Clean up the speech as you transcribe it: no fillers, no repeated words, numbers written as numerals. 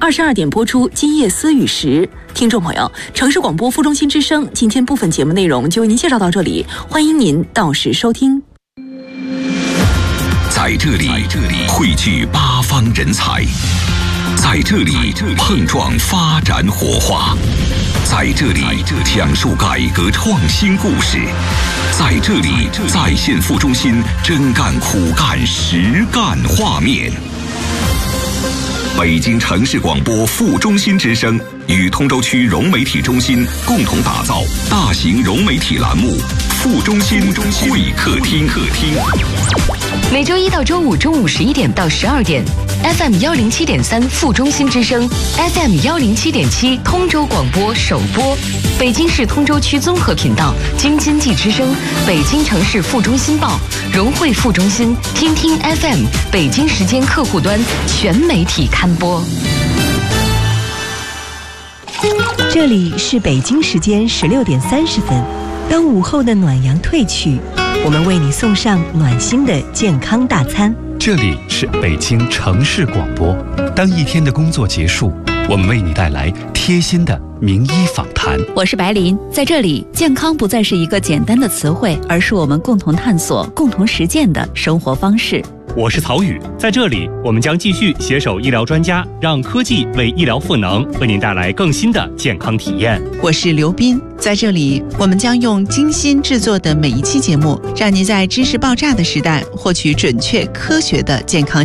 22点播出《今夜思雨时》。听众朋友，城市广播副中心之声，今天部分节目内容就为您介绍到这里，欢迎您到时收听。 在这里汇聚八方人才，在这里碰撞发展火花，在这里讲述改革创新故事，在这里再现副中心真干苦干实干画面。北京城市广播副中心之声与通州区融媒体中心共同打造大型融媒体栏目副中心会客厅。 每周一到周五中午11点到12点 ，FM 107.3副中心之声 ，FM 107.7通州广播首播。北京市通州区综合频道、京津冀之声、北京城市副中心报、融汇副中心、听听 FM、北京时间客户端全媒体刊播。 这里是北京时间16点30分，当午后的暖阳褪去，我们为你送上暖心的健康大餐。 这里是北京城市广播，当一天的工作结束，我们为你带来贴心的名医访谈。 我是白琳，在这里，健康不再是一个简单的词汇，而是我们共同探索、共同实践的生活方式。 我是曹宇，在这里，我们将继续携手医疗专家，让科技为医疗赋能，为您带来更新的健康体验。 我是刘斌，在这里，我们将用精心制作的每一期节目，让您在知识爆炸的时代获取准确科学的健康